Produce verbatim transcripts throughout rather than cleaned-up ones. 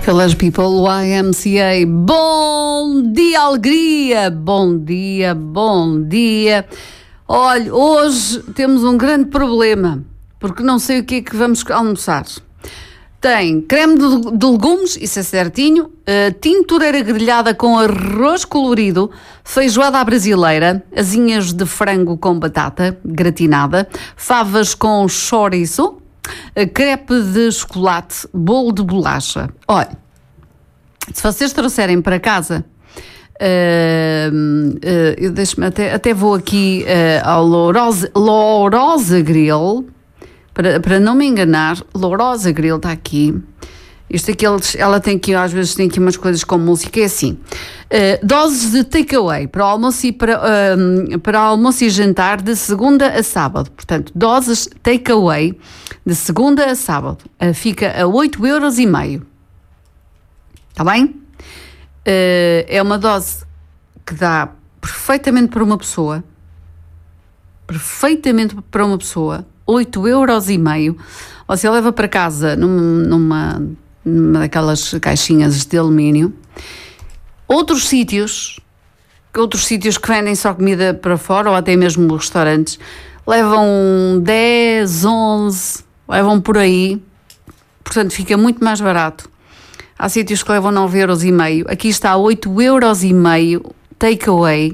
Village People, Y M C A. Bom dia, alegria! Bom dia, bom dia. Olha, hoje temos um grande problema, porque não sei o que é que vamos almoçar. Tem creme de, de legumes, isso é certinho, uh, tintureira grelhada com arroz colorido, feijoada à brasileira, asinhas de frango com batata gratinada, favas com chouriço, crepe de chocolate, bolo de bolacha. Olha, se vocês trouxerem para casa, uh, uh, eu deixo-me até, até vou aqui uh, ao Lourosa, Lourosa Grill, para, para não me enganar, Lourosa Grill está aqui. Isto aqui, ela tem aqui, às vezes tem aqui umas coisas com música, é assim. Uh, doses de takeaway para almoço e para, uh, para almoço e jantar de segunda a sábado. Portanto, doses takeaway de segunda a sábado. Uh, fica a oito euros e meio. Está bem? Uh, é uma dose que dá perfeitamente para uma pessoa. Perfeitamente para uma pessoa. oito euros e meio. Você leva para casa num, numa... numa daquelas caixinhas de alumínio. Outros sítios, outros sítios que vendem só comida para fora, ou até mesmo restaurantes, levam dez, onze, levam por aí, portanto fica muito mais barato. Há sítios que levam nove euros e meio, aqui está oito euros e meio, takeaway,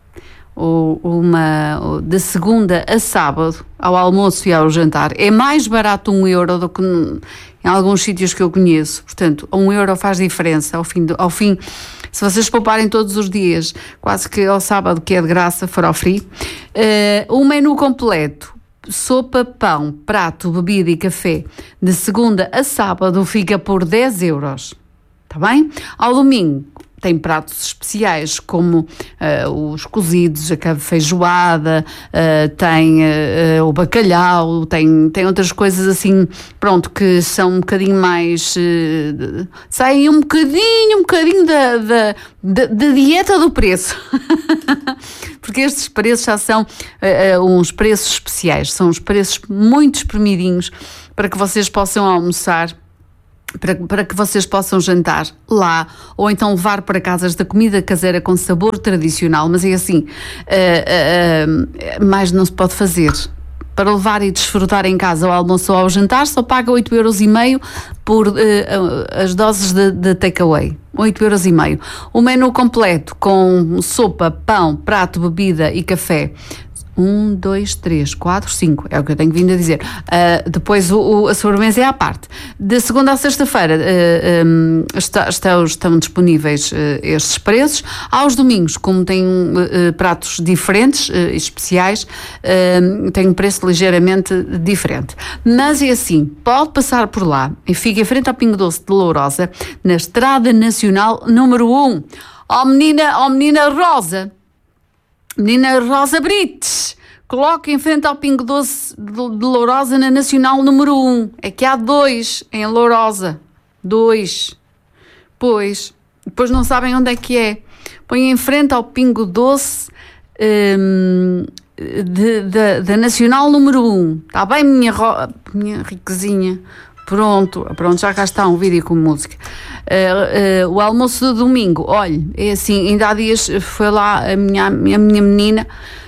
uma, de segunda a sábado, ao almoço e ao jantar. É mais barato um euro do que em alguns sítios que eu conheço. Portanto, um euro faz diferença ao fim, do, ao fim. Se vocês pouparem todos os dias, quase que ao sábado, que é de graça, for free, uh, um menu completo, sopa, pão, prato, bebida e café, de segunda a sábado, fica por dez euros. Está bem? Ao domingo, tem pratos especiais como uh, os cozidos, a feijoada, uh, tem uh, o bacalhau, tem, tem outras coisas assim, pronto, que são um bocadinho mais... Uh, saem um bocadinho, um bocadinho da, da, da, da dieta do preço. Porque estes preços já são uh, uh, uns preços especiais, são uns preços muito espremidinhos para que vocês possam almoçar, Para, para que vocês possam jantar lá, ou então levar para casa esta comida caseira com sabor tradicional, mas é assim, uh, uh, uh, mais não se pode fazer. Para levar e desfrutar em casa ao almoço ou ao jantar, só paga oito euros e meio por uh, uh, as doses de, de takeaway. oito euros e meio. O menu completo com sopa, pão, prato, bebida e café. Um, dois, três, quatro, cinco, é o que eu tenho vindo a dizer. Uh, depois o, o, a sobremesa é à parte. De segunda a sexta-feira uh, um, está, está, estão disponíveis uh, estes preços. Aos domingos, como têm uh, pratos diferentes, uh, especiais, uh, tem um preço ligeiramente diferente. Mas é assim, pode passar por lá e fica em frente ao Pingo Doce de Lourosa, na Estrada Nacional número um. Ó menina, ó menina Rosa, menina Rosa Brites, coloque em frente ao Pingo Doce de, de Lourosa na Nacional número um. É que há dois em Lourosa. Dois. Pois. Depois não sabem onde é que é. Põe em frente ao Pingo Doce hum, de, de, da Nacional número um. Está bem, minha, ro... minha riquezinha? Pronto, pronto, já cá está um vídeo com música. Uh, uh, o almoço de domingo, olha, é assim, ainda há dias foi lá a minha, a minha menina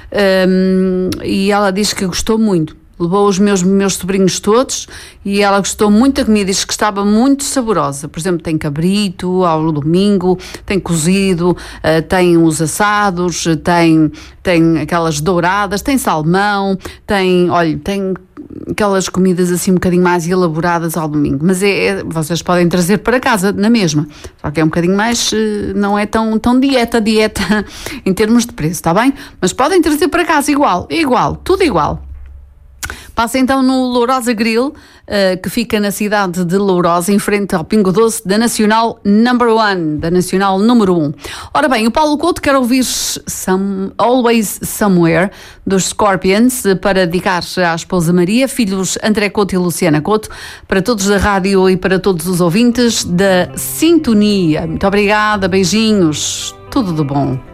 um, e ela disse que gostou muito. Levou os meus, meus sobrinhos todos e ela gostou muito da comida, disse que estava muito saborosa. Por exemplo, tem cabrito ao domingo, tem cozido, uh, tem os assados, tem, tem aquelas douradas, tem salmão, tem, olha, tem aquelas comidas assim um bocadinho mais elaboradas ao domingo, mas é, é, vocês podem trazer para casa na mesma, só que é um bocadinho mais, não é tão, tão dieta, dieta em termos de preço, está bem? Mas podem trazer para casa igual, igual, tudo igual. Passa então no Lourosa Grill, uh, que fica na cidade de Lourosa, em frente ao Pingo Doce da Nacional Number One, da Nacional número um. Ora bem, o Paulo Couto quer ouvir some, Always Somewhere, dos Scorpions, para dedicar à esposa Maria, filhos André Couto e Luciana Couto, para todos da rádio e para todos os ouvintes da Sintonia. Muito obrigada, beijinhos, tudo de bom.